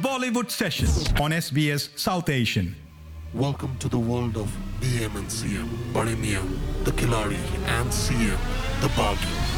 Bollywood Session on SBS South Asian. Welcome to the world of BM and CM, Bade Miyan, the Khiladi, and CM, the Baghi.